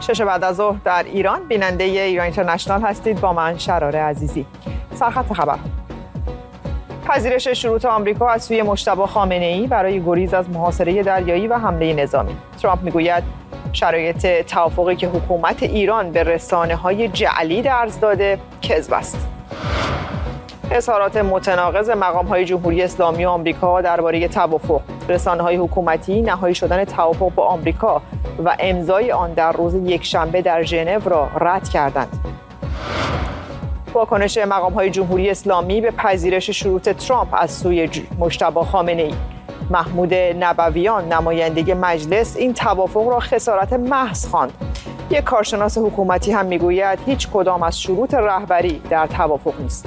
6 بعد از ظهر در ایران بیننده ایران اینترنشنال هستید. با من شراره عزیزی. سرخط خبر: پذیرش شروط آمریکا از سوی مجتبی خامنه‌ای برای گریز از محاصره دریایی و حمله نظامی. ترامپ میگوید شرایط توافقی که حکومت ایران به رسانه‌های جعلی درز داده کذب است. اظهارات متناقض مقام‌های جمهوری اسلامی و آمریکا درباره توافق. رسانه‌های حکومتی نهایی شدن توافق با آمریکا و امضای آن در روز یکشنبه در ژنو را رد کردند. واکنش مقام‌های جمهوری اسلامی به پذیرش شروط ترامپ از سوی مجتبی خامنه‌ای. محمود نبویان نماینده مجلس این توافق را خسارت محض خواند. یک کارشناس حکومتی هم میگوید هیچ کدام از شروط رهبری در توافق نیست.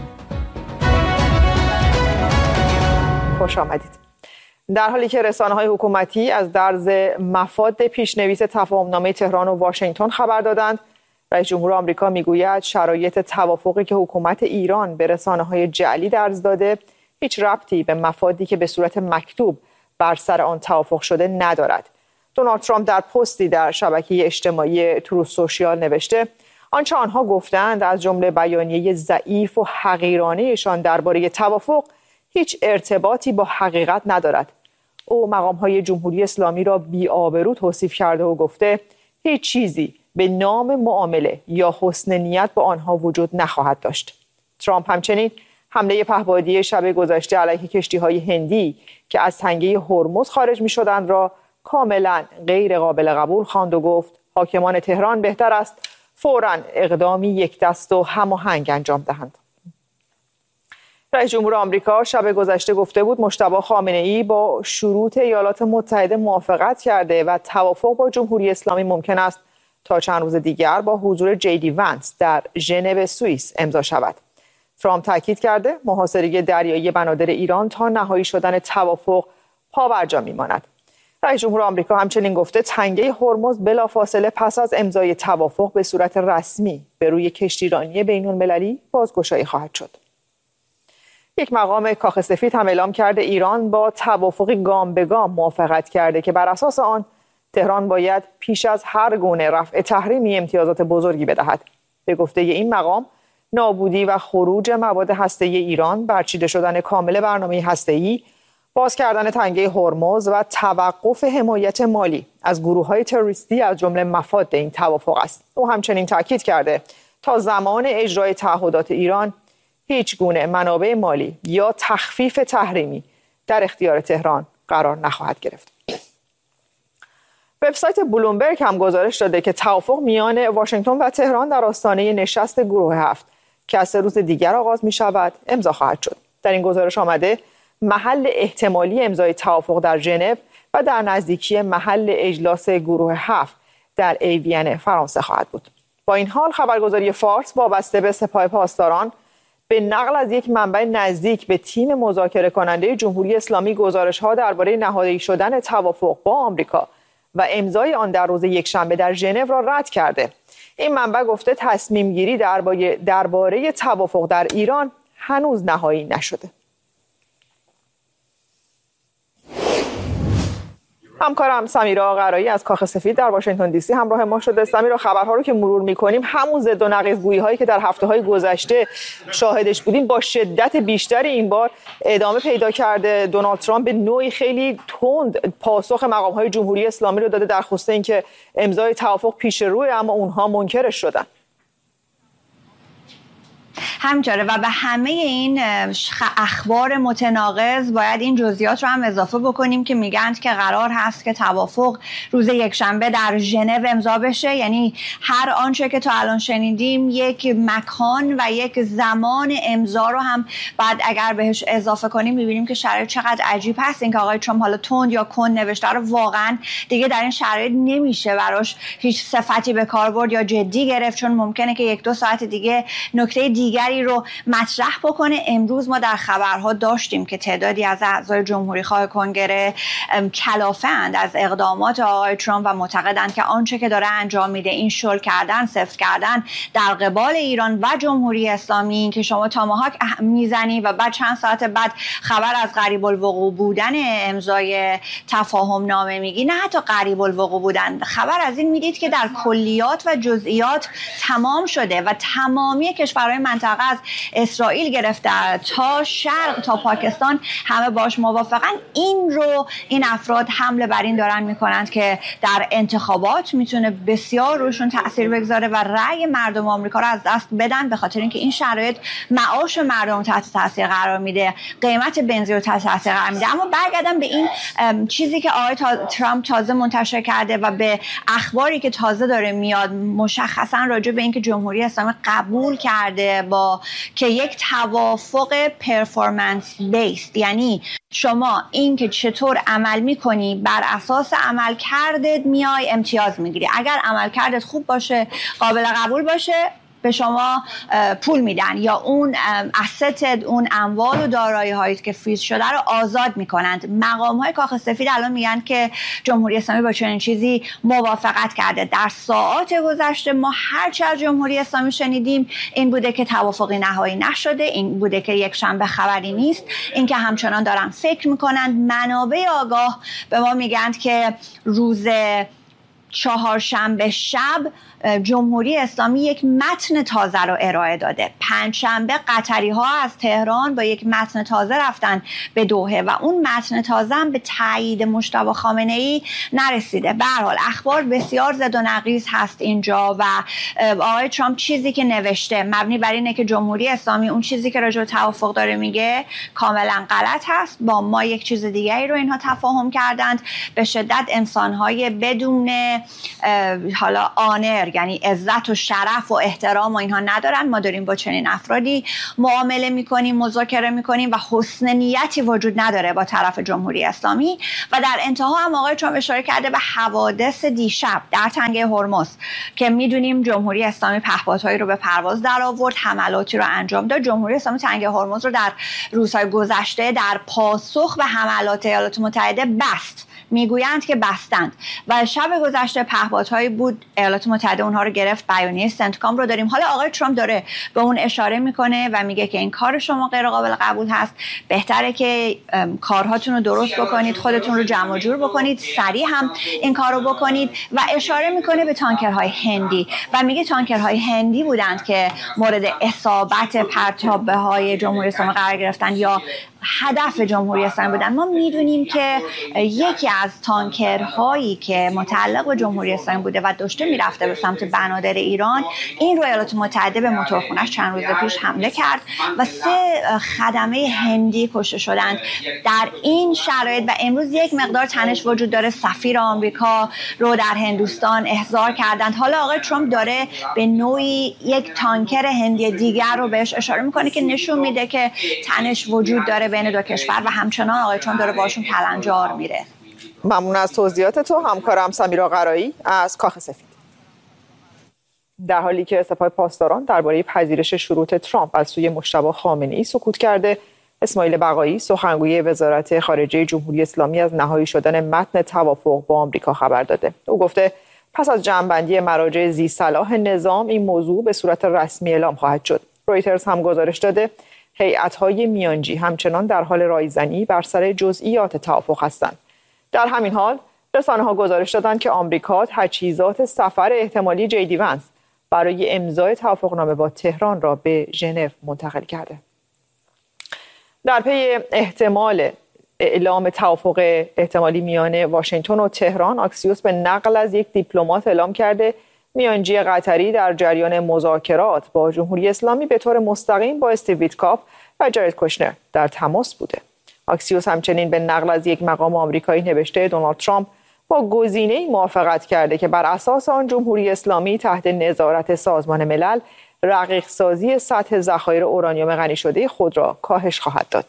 خوش آمدید. در حالی که رسانه‌های حکومتی از درز مفاد پیشنویس تفاهمنامه تهران و واشنگتن خبر دادند، رئیس جمهور آمریکا میگوید شرایط توافقی که حکومت ایران به رسانه‌های جعلی درز داده هیچ ربطی به مفادی که به صورت مکتوب بر سر آن توافق شده ندارد. دونالد ترامپ در پستی در شبکه اجتماعی تروث سوشیال نوشته آنچه آنها گفتند از جمله بیانیه ضعیف و حقیرانه‌شان درباره توافق هیچ ارتباطی با حقیقت ندارد. او مقام‌های جمهوری اسلامی را بی‌آبرو توصیف کرده و گفته هیچ چیزی به نام معامله یا حسن نیت با آنها وجود نخواهد داشت. ترامپ همچنین حمله پهپادی شب گذشته علیه کشتی‌های هندی که از تنگه هرمز خارج می‌شدند را کاملاً غیر قابل قبول خواند و گفت حاکمان تهران بهتر است فوراً اقدامی یک دست و هماهنگ انجام دهند. رئیس جمهور آمریکا شب گذشته گفته بود مجتبی خامنه‌ای با شروط ایالات متحده موافقت کرده و توافق با جمهوری اسلامی ممکن است تا چند روز دیگر با حضور جی دی ونس در ژنو سوئیس امضا شود. ترامپ تاکید کرده محاصره دریایی بنادر ایران تا نهایی شدن توافق پابرجا میماند. رئیس جمهور آمریکا همچنین گفته تنگه هرمز بلافاصله پس از امضای توافق به صورت رسمی به روی کشتیرانی بین‌المللی بازگشایی خواهد شد. یک مقام کاخ سفید هم اعلام کرده ایران با توافقی گام به گام موافقت کرده که بر اساس آن تهران باید پیش از هر گونه رفع تحریمی امتیازات بزرگی بدهد. به گفته این مقام نابودی و خروج مواد هسته‌ای ایران، برچیده شدن کامل برنامه هسته‌ای، باز کردن تنگه هرمز و توقف حمایت مالی از گروه‌های تروریستی از جمله مفاد این توافق است. او همچنین تاکید کرده تا زمان اجرای تعهدات ایران هیچ گونه منابع مالی یا تخفیف تحریمی در اختیار تهران قرار نخواهد گرفت. وبسایت بلومبرگ هم گزارش داده که توافق میان واشنگتن و تهران در آستانه نشست گروه 7 که از 3 روز دیگر آغاز می شود امضا خواهد شد. در این گزارش آمده محل احتمالی امضای توافق در ژنو و در نزدیکی محل اجلاس گروه 7 در ایوین فرانسه خواهد بود. با این حال خبرگزاری فارس وابسته به سپاه پاسداران به نقل از یک منبع نزدیک به تیم مذاکره کننده جمهوری اسلامی گزارش‌ها درباره نهایی شدن توافق با آمریکا و امضای آن در روز یکشنبه در ژنو را رد کرده. این منبع گفته تصمیم گیری درباره توافق در ایران هنوز نهایی نشده. همکارم سمیرا قرایی از کاخ سفید در واشنگتن دی سی همراه ما شده. سمیرا، خبرها رو که مرور می‌کنیم همون ضد و نقیض‌گویی هایی که در هفته‌های گذشته شاهدش بودیم با شدت بیشتری این بار ادامه پیدا کرده. دونالد ترامپ به نوعی خیلی تند پاسخ مقام‌های جمهوری اسلامی رو داده در خصوص اینکه امضای توافق پیش روی اما اونها منکرش شدن. همینطوره و به همه این اخبار متناقض باید این جزئیات رو هم اضافه بکنیم که میگن که قرار هست که توافق روز یکشنبه در ژنو امضا بشه. یعنی هر آنچه که تا الان شنیدیم یک مکان و یک زمان امضا رو هم بعد اگر بهش اضافه کنیم میبینیم که شرایط چقدر عجیب هست. اینکه آقای ترامپ حالا تند یا کند نوشته رو واقعا دیگه در این شرایط نمیشه براش هیچ صفتی به کار برد یا جدی گرفت، چون ممکنه که 1-2 ساعت دیگه نکته دیگری نظری رو مطرح بکنه. امروز ما در خبرها داشتیم که تعدادی از اعضای جمهوریخواه کنگره کلافه‌اند از اقدامات آقای ترامپ و معتقدند که آنچه که داره انجام میده این شل کردن، سفت کردن در قبال ایران و جمهوری اسلامی، که شما تاماهاک میزنی و بعد چند ساعت بعد خبر از قریب الوقوع بودن امضای تفاهم نامه میگی. نه حتی قریب الوقوع بودن، خبر از این میدید که در کلیات و جزئیات تمام شده و تمامی کشورهای منطقه از اسرائیل گرفته تا شرق تا پاکستان همه باش موافقن. این افراد حمله بر این دارن میکنند که در انتخابات میتونه بسیار روشون تاثیر بگذاره و رأی مردم آمریکا رو از دست بدن، به خاطر اینکه این شرایط معاش مردم تحت تاثیر قرار میده، قیمت بنزین رو تحت تاثیر قرار میده. اما برگردم به این چیزی که آقای ترامپ تازه منتشر کرده و به اخباری که تازه داره میاد، مشخصا راجع به اینکه جمهوری اسلامی قبول کرده با که یک توافق پرفورمنس بیس، یعنی شما این که چطور عمل میکنی بر اساس عمل کردت میای امتیاز میگیری. اگر عمل کردت خوب باشه، قابل قبول باشه، به شما پول میدن یا اون asset، اون اموال و دارایی هایی که فریز شده رو آزاد میکنند. مقام های کاخ سفید الان میگن که جمهوری اسلامی با چنین چیزی موافقت کرده. در ساعات گذشته ما هرچه از جمهوری اسلامی شنیدیم این بوده که توافقی نهایی نشده، این بوده که یک شنبه خبری نیست، این که همچنان دارن فکر میکنند. منابع آگاه به ما میگن که روز چهارشنبه شب جمهوری اسلامی یک متن تازه رو ارائه داده. پنجشنبه قطری ها از تهران با یک متن تازه رفتن به دوحه و اون متن تازه هم به تایید مجتبی خامنه ای نرسیده. به هر حال اخبار بسیار زد و نقیض هست اینجا و آقای ترامپ چیزی که نوشته مبنی بر اینه که جمهوری اسلامی اون چیزی که راجع به توافق داره میگه کاملا غلط هست، با ما یک چیز دیگری رو اینها تفاهم کردند. به شدت انسان‌های بدون حالا آنر، یعنی عزت و شرف و احترام و اینها ندارن. ما داریم با چنین افرادی معامله میکنیم، مذاکره میکنیم و حسن نیتی وجود نداره با طرف جمهوری اسلامی. و در انتها هم آقای ترامپ اشاره کرده به حوادث دیشب در تنگه هرمز که میدونیم جمهوری اسلامی پهپادهایی رو به پرواز در آورد، حملاتی رو انجام داد. جمهوری اسلامی تنگه هرمز رو در روزهای گذشته در پاسخ به حملات ایالات متحده بست. میگویند که بستند و شب گذشته پهپادهایی بود، ایالات متحده اونها رو گرفت. بیانیه سنتکام رو داریم. حالا آقای ترامپ داره به اون اشاره میکنه و میگه که این کار شما غیر قابل قبول هست، بهتره که کارهاتون رو درست بکنید، خودتون رو جمع و جور بکنید، سریع هم این کار رو بکنید. و اشاره میکنه به تانکرهای هندی و میگه تانکرهای هندی بودند که مورد اصابت پرتابه های جمهوری اسلامی قرار گرفتن یا هدف جمهوری اسلامی بودن. ما میدونیم که یکی از تانکرهایی که متعلق به جمهوری اسلامی بوده و داشته میرفته به سمت بنادر ایران، این رو ایالات متحده به موتورخونه‌اش چند روز پیش حمله کرد و 3 خدمه هندی کشته شدند. در این شرایط و امروز یک مقدار تنش وجود داره، سفیر آمریکا رو در هندوستان احضار کردند. حالا آقای ترامپ داره به نوعی یک تانکر هندی دیگر رو بهش اشاره میکنه که نشون میده که تنش وجود داره بین دو کشور و همچنان آقای ترامپ داره باشون کلنجار میره. ممنون از توضیحات تو همکارم سمیرا قرایی از کاخ سفید. در حالی که سپاه پاسداران درباره پذیرش شروط ترامپ از سوی مجتبی خامنه‌ای سکوت کرده، اسماعیل بقایی سخنگوی وزارت خارجه جمهوری اسلامی از نهایی شدن متن توافق با آمریکا خبر داده. او گفته پس از جمع‌بندی مراجع ذی صلاح نظام این موضوع به صورت رسمی اعلام خواهد شد. رویترز هم گزارش داده هیئت‌های میانجی همچنان در حال رایزنی بر سر جزئیات توافق هستند. در همین حال رسانه‌ها گزارش دادند که آمریکا تجهیزات سفر احتمالی جی ونس برای امضای توافقنامه با تهران را به ژنو منتقل کرده. در پی احتمال اعلام توافق احتمالی میان واشنگتن و تهران، آکسیوس به نقل از یک دیپلمات اعلام کرده میانجی قطری در جریان مذاکرات با جمهوری اسلامی به طور مستقیم با استیو ویتکاف و جارد کوشنر در تماس بوده. آکسیوس همچنین به نقل از یک مقام آمریکایی نوشته دونالد ترامپ با گزینه‌ای موافقت کرده که بر اساس آن جمهوری اسلامی تحت نظارت سازمان ملل رقیق‌سازی سطح ذخایر اورانیوم غنی شده خود را کاهش خواهد داد.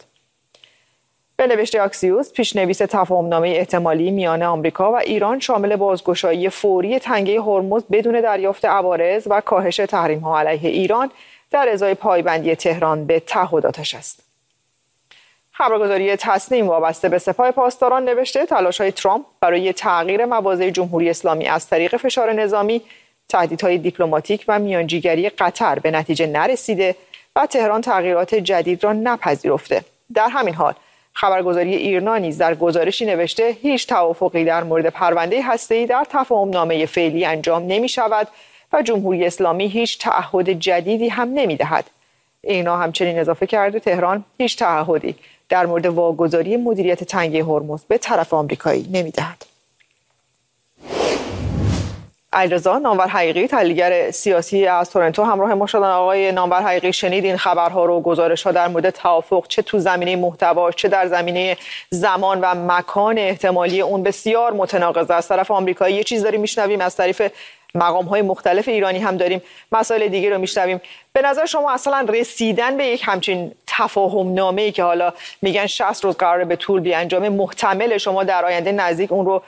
به نوشته آکسیوس، پیشنویس تفاهم‌نامه احتمالی میان آمریکا و ایران شامل بازگشایی فوری تنگه هرمز بدون دریافت عوارض و کاهش تحریم‌ها علیه ایران در ازای پایبندی تهران به تعهداتش است. خبرگزاری تصنیم وابسته به سپاه پاسداران نوشته تلاش‌های ترامپ برای تغییر مواضع جمهوری اسلامی از طریق فشار نظامی، تهدیدهای دیپلماتیک و میانجیگری قطر به نتیجه نرسیده و تهران تغییرات جدید را نپذیرفته. در همین حال خبرگزاری ایرنا نیز در گزارشی نوشته هیچ توافقی در مورد پرونده هسته‌ای در تفاهم‌نامه فعلی انجام نمی‌شود و جمهوری اسلامی هیچ تعهد جدیدی هم نمی‌دهد. ایرنا همچنین اضافه کرده تهران هیچ تعهدی در مورد واگذاری مدیریت تنگه هرمز به طرف آمریکایی نمی‌دهد. علیرضا نامور حقیقی، تحلیلگر سیاسی از تورنتو، همراه ما شدن. آقای نامور حقیقی، شنید این خبرها رو، گزارش‌ها در مورد توافق، چه تو زمینه محتوا چه در زمینه زمان و مکان احتمالی اون بسیار متناقض از طرف آمریکایی. یه چیز داریم میشنویم از طریق مقام‌های مختلف ایرانی، هم داریم مسائل دیگه رو میشنویم. به نظر شما اصلا رسیدن به یک همچین تفاهم نامه‌ای که حالا میگن 60 روز قراره به طول بیانجامه، محتمل شما در آینده نزدیک اون رو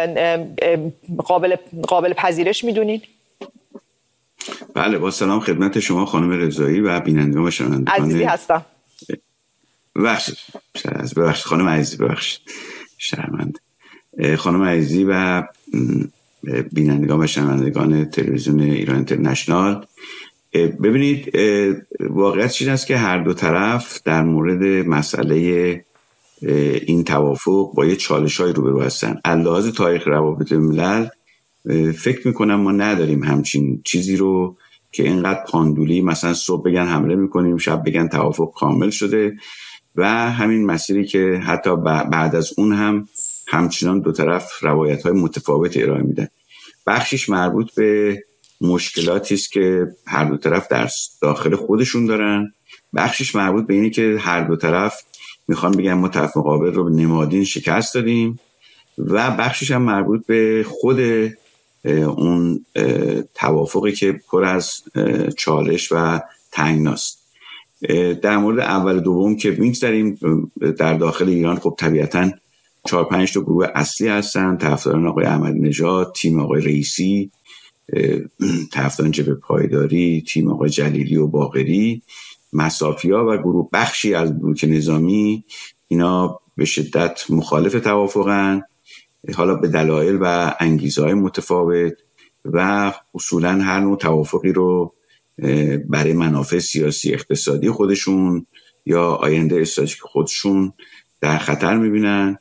قابل پذیرش میدونید؟ بله، با سلام خدمت شما خانم رضایی و بینندگان و شنوندگان عزیزی هستم. ببخشید خانم عزیزی، شرمنده. خانم عزیزی و بینندگان و شنوندگان تلویزیون ایران اینترنشنال، ببینید واقعیت چیز است که هر دو طرف در مورد مسئله این توافق با یه چالش‌های روبرو هستن. علاوه تاریخ روابط ملل فکر میکنم ما نداریم همچین چیزی رو که اینقدر پاندولی مثلا صبح بگن حمله میکنیم شب بگن توافق کامل شده و همین مسیری که حتی بعد از اون هم همچنان دو طرف روایت‌های متفاوت ارائه میدن. بخشش مربوط به مشکلاتی است که هر دو طرف در داخل خودشون دارن، بخشش مربوط به اینه که هر دو طرف میخوان بگن ما طرف مقابل رو نمادین شکست دادیم و بخشش هم مربوط به خود اون توافقی که پر از چالش و تنگناست. در مورد اول دوم که میگذاریم، در داخل ایران خب طبیعتاً 4-5 تا گروه اصلی هستن: طرفداران آقای احمدی نژاد، تیم آقای رئیسی، طرفداران جبهه پایداری، تیم آقای جلیلی و باقری، مصافی‌ها و گروه بخشی از بلوک نظامی. اینا به شدت مخالف توافقن، حالا به دلایل و انگیزه‌های متفاوت و اصولاً هر نوع توافقی رو برای منافع سیاسی اقتصادی خودشون یا آینده استراتژیک خودشون در خطر می‌بینن.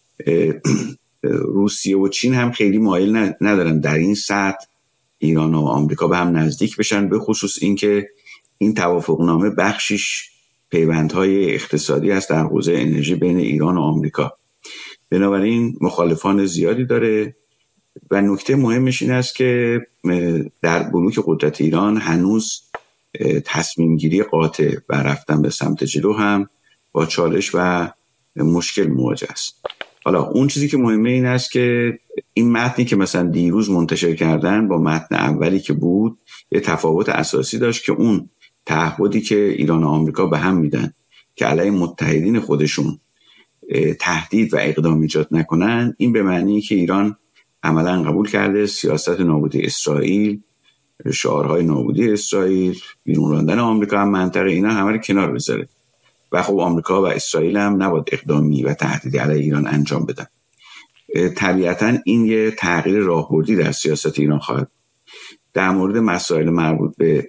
روسیه و چین هم خیلی مایل ندارن در این سطح ایران و آمریکا به هم نزدیک بشن، به خصوص اینکه این توافقنامه بخشش پیوندهای اقتصادی است در حوزه انرژی بین ایران و آمریکا. بنابراین مخالفان زیادی داره و نکته مهمش این است که در بلوک قدرت ایران هنوز تصمیم گیری قاطع و رفتن به سمت جلو هم با چالش و مشکل مواجه است. حالا اون چیزی که مهمه این است که این متنی که مثلا دیروز منتشر کردن با متن اولی که بود یه تفاوت اساسی داشت که اون تعهدی که ایران و آمریکا به هم میدن که علیه متحدین خودشون تهدید و اقدام ایجاد نکنن، این به معنی که ایران عملا قبول کرده سیاست نابودی اسرائیل، شعارهای نابودی اسرائیل، بیرون راندن آمریکا هم منطقه، اینا همه رو کنار بذاره و خب آمریکا و اسرائیل هم نباید اقدامی و تهدیدی علیه ایران انجام بدن. طبیعتاً این یه تغییر راهبردی در سیاست ایران خواهد. در مورد مسائل مربوط به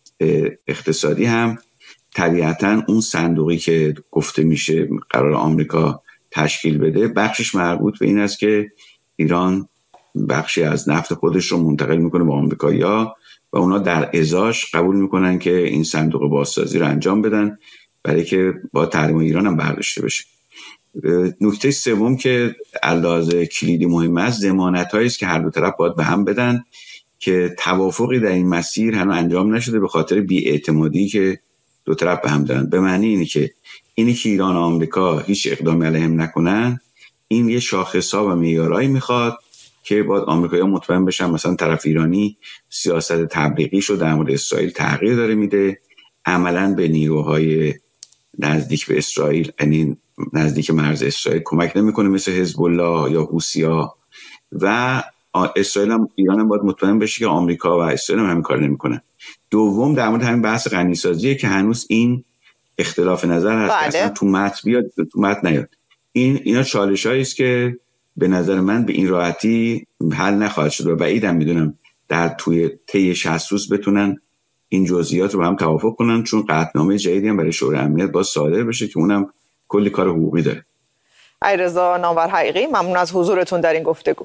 اقتصادی هم طبیعتاً اون صندوقی که گفته میشه قرار آمریکا تشکیل بده، بخشش مربوط به این است که ایران بخشی از نفت خودش رو منتقل میکنه به آمریکایی‌ها و اونا در ازاش قبول میکنن که این صندوق بازسازی رو انجام بدن برای که با تحریم ایران هم برداشته بشه. نکته سوم که علاوه کلیدی مهم است، ضمانت‌هایی است که هر دو طرف باید به هم بدن که توافقی در این مسیر هنوز انجام نشده به خاطر بی‌اعتمادی که دو طرف به هم دارن. به معنی اینه که ایران و آمریکا هیچ اقدامی علیه هم نکنن، این یه شاخص‌ها و معیارایی میخواد که باید آمریکایی‌ها مطمئن بشن مثلا طرف ایرانی سیاست تبلیغیشو در مورد اسرائیل تغییر داره میده، عملاً به نیروهای نزدیک به اسرائیل، یعنی نزدیک مرز اسرائیل کمک نمیکنه مثل حزب الله یا حوثی‌ها و اسرائیل هم ایران هم باید مطمئن بشه که آمریکا و اسرائیل هم همین کار نمیکنن. دوم در مورد همین بحث غنیسازیه که هنوز این اختلاف نظر هست اصلا تو متن بیاد تو متن نیاد. اینا چالشایی است که به نظر من به این راحتی حل نخواهد شد و بعیدم میدونم در توی طی 60 روز بتونن این جزئیات رو با هم توافق کنن، چون قطعنامه جدیدی هم برای شورای امنیت باید صادر بشه که اونم کلی کار حقوقی داره. علیرضا نامور حقیقی، ممنون از حضورتون در این گفتگو.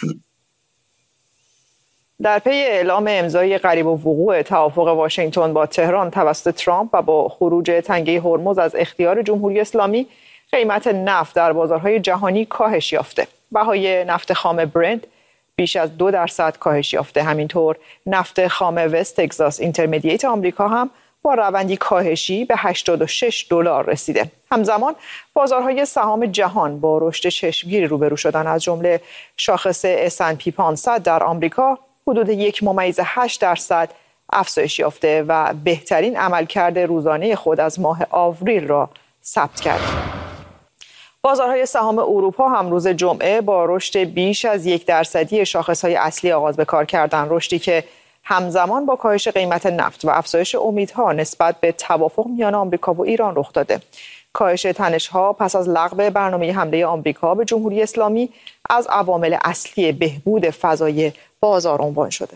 در پی اعلام امضای قریب الوقوع توافق واشنگتن با تهران توسط ترامپ و با خروج تنگه هرمز از اختیار جمهوری اسلامی، قیمت نفت در بازارهای جهانی کاهش یافته. بهای نفت خام برنت بیش از 2% کاهش یافته. همینطور نفت خام وست تگزاس اینترمدییت آمریکا هم با روندی کاهشی به $86 رسیده. همزمان بازارهای سهام جهان با رشد چشمگیری روبرو شدن، از جمله شاخص S&P 500 در آمریکا حدود 1.8% افزایش یافته و بهترین عملکرد روزانه خود از ماه آوریل را ثبت کرد. بازارهای سهام اروپا هم روز جمعه با رشد بیش از 1% شاخصهای اصلی آغاز به کار کردند، رشدی که همزمان با کاهش قیمت نفت و افزایش امیدها نسبت به توافق میان آمریکا و ایران رخ داده. کاهش تنش‌ها پس از لغو برنامه حمله آمریکا به جمهوری اسلامی از عوامل اصلی بهبود فضای بازار عنوان شده.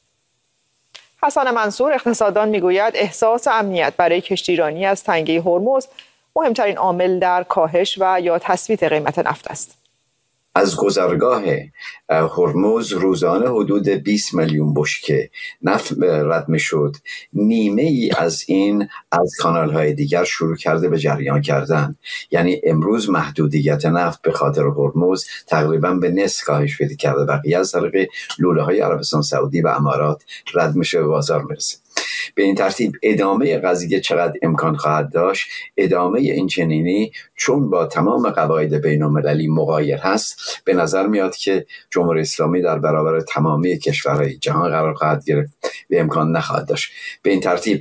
حسن منصور اقتصاددان میگوید احساس امنیت برای کشتیرانی از تنگه هرمز مهمترین عامل در کاهش و یا تثبیت قیمت نفت است. از گذرگاه هرمز روزانه حدود 20 میلیون بشکه نفت رد میشد. نیمه ای از این از کانال‌های دیگر شروع کرده به جریان کردن. یعنی امروز محدودیت نفت به خاطر هرمز تقریبا به نصف کاهش پیدا کرده. بقیه از طریق لوله‌های عربستان سعودی و امارات رد میشه به بازار میرسه. به این ترتیب ادامه قضیه چقدر امکان خواهد داشت؟ ادامه این چنینی چون با تمام قواعد بین‌المللی مغایر هست، به نظر میاد که جمهوری اسلامی در برابر تمامی کشورهای جهان قرار خواهد گرفت و امکان نخواهد داشت. به این ترتیب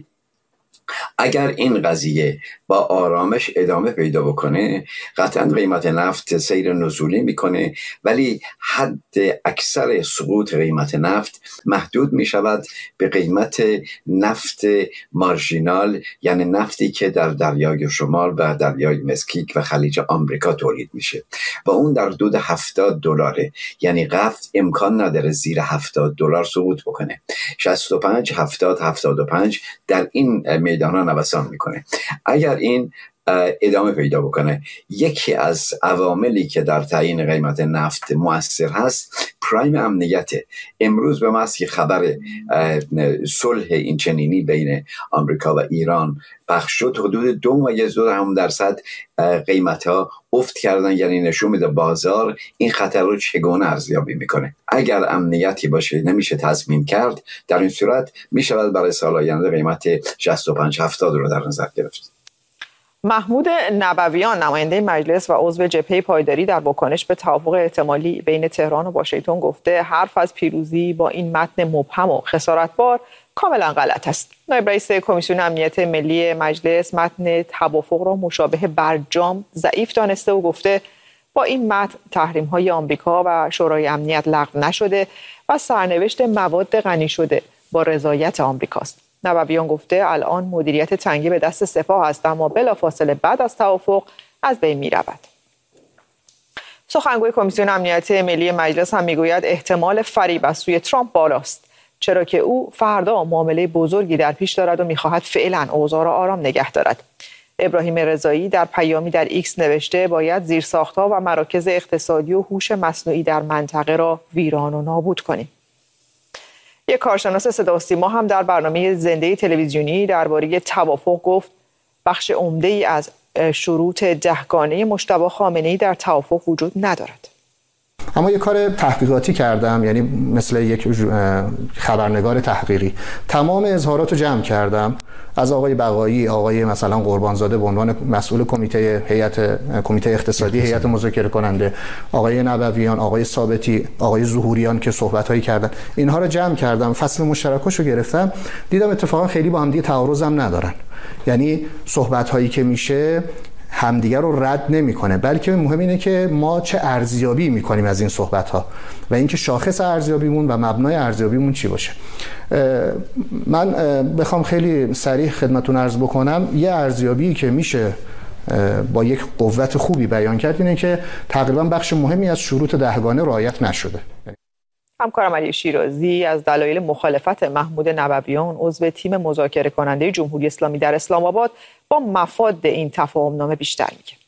اگر این قضیه با آرامش ادامه پیدا بکنه، قطعا قیمت نفت سیر نزولی میکنه، ولی حد اکثر سقوط قیمت نفت محدود میشود به قیمت نفت مارژینال، یعنی نفتی که در دریای شمال و دریای مسکیک و خلیج آمریکا تولید میشه و اون در حدود $70. یعنی نفت امکان نداره زیر $70 سقوط بکنه. 65 70 75 در این میدانا نوسان میکنه. اگر این ادامه پیدا بکنه، یکی از عواملی که در تعیین قیمت نفت مؤثر هست پرایم امنیت. امروز به محض که خبر صلح این چنینی بین آمریکا و ایران پخش شد، حدود 2.2% قیمت ها افت کردن. یعنی نشون میده بازار این خطر رو چگونه ارزیابی میکنه. اگر امنیتی باشه نمیشه تضمین کرد، در این صورت میشود برای سال آینده قیمت 65 70 رو در نظر گرفت. محمود نبویان نماینده مجلس و عضو جبهه پایداری در واکنش به توافق احتمالی بین تهران و واشنگتن گفته حرف از پیروزی با این متن مبهم و خسارتبار کاملا غلط است. نایب رئیس کمیسیون امنیت ملی مجلس متن توافق را مشابه برجام ضعیف دانسته و گفته با این متن تحریم‌های آمریکا و شورای امنیت لغو نشده و سرنوشت مواد غنی شده با رضایت آمریکاست. نبویان گفته الان مدیریت تنگه به دست سپاه است، اما بلافاصله بعد از توافق از بین می رود. سخنگوی کمیسیون امنیت ملی مجلس هم میگوید احتمال فریب از سوی ترامپ بالاست، چرا که او فردا معامله بزرگی در پیش دارد و میخواهد فعلا اوضاع را آرام نگه دارد. ابراهیم رضایی در پیامی در ایکس نوشته باید زیرساخت‌ها و مراکز اقتصادی و هوش مصنوعی در منطقه را ویران و نابود کنیم. یک کارشناس صدا و سیما هم در برنامه زنده تلویزیونی درباره توافق گفت بخش عمده‌ای از شروط دهگانه مجتبی خامنه‌ای در توافق وجود ندارد. اما یه کار تحقیقاتی کردم، یعنی مثل یک خبرنگار تحقیقی تمام اظهارات رو جمع کردم از آقای بقایی، آقای مثلا قربانزاده به عنوان مسئول کمیته اقتصادی هیئت مذاکره کننده، آقای نبویان، آقای ثابتی، آقای ظهوریان که صحبت‌هایی کردن، اینها رو جمع کردم، فصل مشترکاشو گرفتم، دیدم اتفاقا خیلی با هم دیگه تعارض هم ندارن. یعنی صحبت‌هایی که میشه همدیگر رو رد نمیکنه، بلکه مهم اینه که ما چه ارزیابی میکنیم از این صحبت ها و اینکه شاخص ارزیابیمون و مبنای ارزیابیمون چی باشه. من بخوام خیلی صریح خدمتتون عرض بکنم، یه ارزیابی که میشه با یک قوت خوبی بیان کرد اینه که تقریبا بخش مهمی از شروط دهگانه رعایت نشده. همکارم علی شیرازی از دلایل مخالفت محمود نبویان عضو تیم مذاکره کننده جمهوری اسلامی در اسلام آباد با مفاد این تفاهمنامه بیشتر میگه.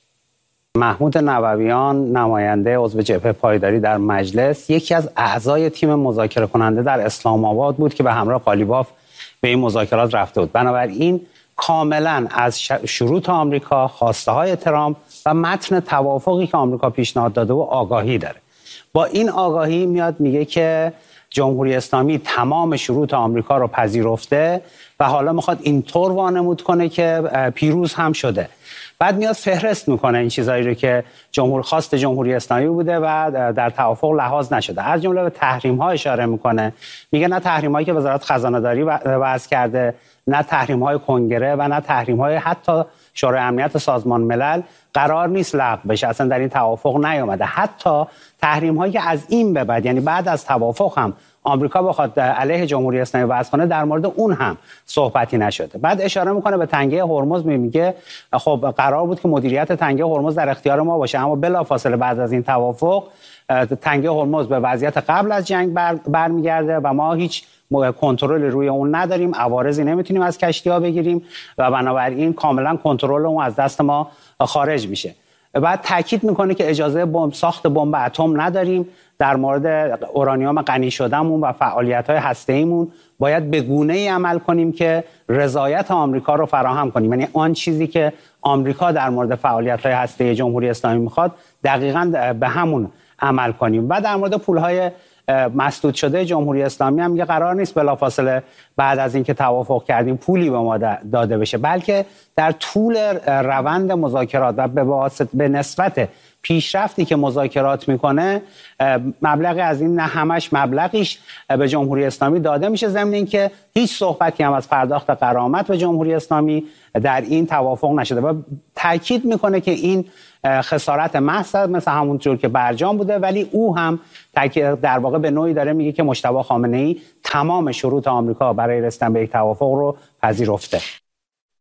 محمود نبویان نماینده عضو جبهه پایداری در مجلس یکی از اعضای تیم مذاکره کننده در اسلام آباد بود که به همراه قالیباف به این مذاکرات رفته بود. بنابراین کاملا از شروط آمریکا، خواسته های ترامپ و متن توافقی که آمریکا پیشنهاد داده و آگاهی داره. با این آگاهی میاد میگه که جمهوری اسلامی تمام شروط آمریکا رو پذیرفته و حالا میخواد اینطور وانمود کنه که پیروز هم شده. بعد میاد فهرست میکنه این چیزایی رو که خواست جمهوری اسلامی بوده و در توافق لحاظ نشده. از جمله به تحریم ها اشاره میکنه، میگه نه تحریم هایی که وزارت خزانه داری وضع کرده، نه تحریم های کنگره و نه تحریم های حتی شورای امنیت سازمان ملل قرار نیست لغو بشه، اصلا در این توافق نیامده. حتی تحریم هایی که از این به بعد، یعنی بعد از توافق هم آمریکا بخواد علیه جمهوری اسلامی وضع کنه، در مورد اون هم صحبتی نشده. بعد اشاره میکنه به تنگه هرمز، میگه خب قرار بود که مدیریت تنگه هرمز در اختیار ما باشه، اما بلافاصله بعد از این توافق تنگه هرمز به وضعیت قبل از جنگ برمیگرده و ما هیچ کنترل روی اون نداریم، عوارضی نمیتونیم از کشتی‌ها بگیریم و بنابراین کاملا کنترل اون از دست ما خارج میشه. بعد تاکید میکنه که اجازه ساخت بمب اتم نداریم، در مورد اورانیوم غنی شدهمون و فعالیت‌های هسته‌ایمون باید به گونه‌ای عمل کنیم که رضایت آمریکا رو فراهم کنیم، یعنی آن چیزی که آمریکا در مورد فعالیت‌های هسته‌ای جمهوری اسلامی میخواد دقیقاً به همون عمل کنیم. و در مورد پول‌های مسدود شده جمهوری اسلامی هم میگه قرار نیست بلافاصله بعد از اینکه توافق کردیم پولی به ما داده بشه، بلکه در طول روند مذاکرات و به نسبت پیشرفتی که مذاکرات میکنه مبلغی از این، نه همش مبلغیش به جمهوری اسلامی داده میشه، ضمن اینکه هیچ صحبتی هم از پرداخت غرامت به جمهوری اسلامی در این توافق نشده و تاکید میکنه که این خسارت محض مثل همون جور که برجام بوده، ولی او هم در واقع به نوعی داره میگه که مجتبی خامنه‌ای تمام شروط آمریکا برای رسیدن به یک توافق رو پذیرفته.